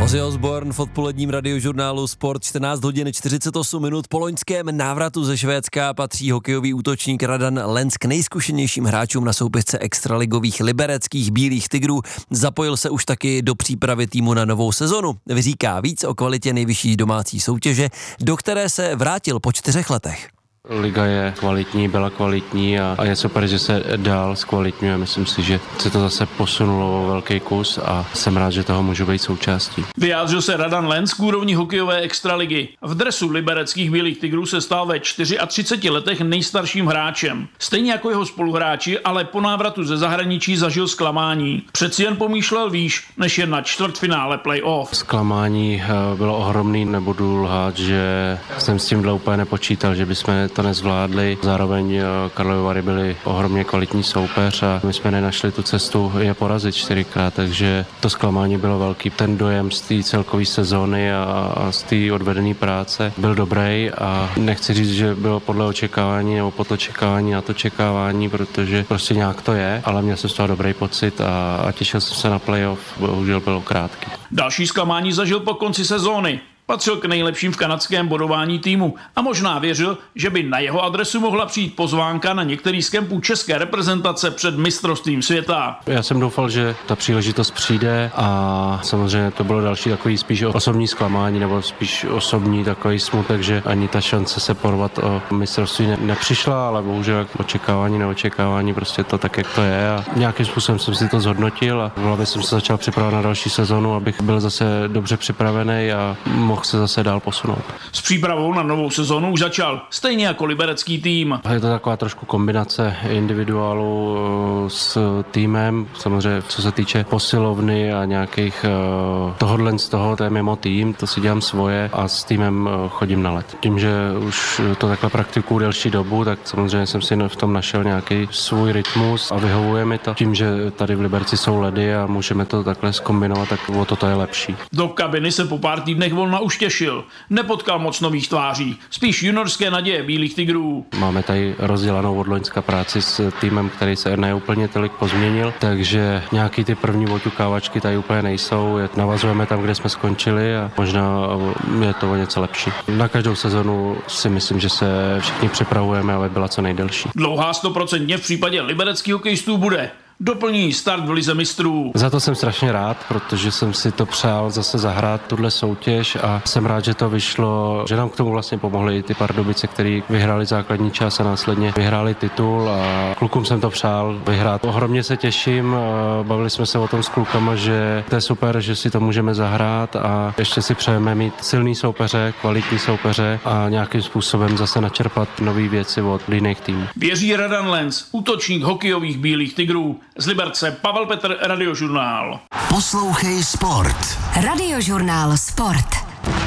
Ozzy Osbourne v odpoledním radiožurnálu Sport 14 hodin 48 minut. Po loňském návratu ze Švédska patří hokejový útočník Radan Lenz k nejzkušenějším hráčům na soupisce extraligových libereckých Bílých tigrů. Zapojil se už taky do přípravy týmu na novou sezonu. Vyříká víc o kvalitě nejvyšší domácí soutěže, do které se vrátil po 4 letech. Liga je kvalitní, byla kvalitní a je super, že se dál zkvalitňuje. Myslím si, že se to zase posunulo o velký kus a jsem rád, že toho můžu být součástí. Vyjádřil se Radan Lenz k úrovni hokejové extraligy. V dresu libereckých Bílých tigrů se stal ve 34 letech nejstarším hráčem. Stejně jako jeho spoluhráči, ale po návratu ze zahraničí zažil zklamání. Přeci jen pomýšlel výš, než jen na čtvrtfinále playoff. Zklamání bylo ohromný, nebudu lhát, že jsem s tímhle úplně nepočítal, že bychom to nezvládli. Zároveň Karlovy Vary byli ohromně kvalitní soupeř a my jsme nenašli tu cestu je porazit 4krát, takže to zklamání bylo velký. Ten dojem z té celkové sezóny a z té odvedené práce byl dobrý a nechci říct, že bylo podle očekávání nebo pod očekávání na to čekávání, protože prostě nějak to je, ale měl jsem z toho dobrý pocit a těšil jsem se na playoff, bohužel bylo krátký. Další zklamání zažil po konci sezóny. Patřil k nejlepším v kanadském bodování týmu a možná věřil, že by na jeho adresu mohla přijít pozvánka na některý z kempů české reprezentace před mistrovstvím světa. Já jsem doufal, že ta příležitost přijde a samozřejmě to bylo další takový spíš osobní zklamání nebo spíš osobní takový smutek, že ani ta šance se porvat o mistrovství nepřišla, ale bohužel očekávání, neočekávání, prostě to tak, jak to je a nějakým způsobem jsem si to zhodnotil a v hlavě jsem se začal připravovat na další sezonu, abych byl zase dobře připravený a mohl se zase dál posunout. S přípravou na novou sezonu už začal, stejně jako liberecký tým. Je to taková trošku kombinace individuálu s týmem, samozřejmě co se týče posilovny a nějakých tohodlen z toho, to je mimo tým, to si dělám svoje a s týmem chodím na led. Tím, že už to takhle praktikuju delší dobu, tak samozřejmě jsem si v tom našel nějaký svůj rytmus a vyhovuje mi to. Tím, že tady v Liberci jsou ledy a můžeme to takhle zkombinovat, tak o to je lepší. Do kabiny se po pár týdnech volna už těšil. Nepotkal moc nových tváří, spíš juniorské naděje Bílých tigrů. Máme tady rozdělanou od loňska práci s týmem, který se ne úplně tolik pozměnil, takže nějaký ty první oťukávačky tady úplně nejsou. Navazujeme tam, kde jsme skončili a možná je to o něco lepší. Na každou sezonu si myslím, že se všichni připravujeme, aby byla co nejdelší. Dlouhá 100% v případě libereckých hokejistů bude. Doplní start v lize mistrů. Za to jsem strašně rád, protože jsem si to přál zase zahrát tuhle soutěž a jsem rád, že to vyšlo, že nám k tomu vlastně pomohly i ty Pardubice, který vyhráli základní čas a následně vyhráli titul a klukům jsem to přál vyhrát. Ohromně se těším, bavili jsme se o tom s klukama, že to je super, že si to můžeme zahrát a ještě si přejeme mít silný soupeře, kvalitní soupeře a nějakým způsobem zase načerpat nové věci od jiných týmů. Věří Radan Lenz, útočník hokejových Bílých tigrů. Z Liberce Pavel Petr, Radiožurnál. Poslouchej Sport. Radiožurnál Sport.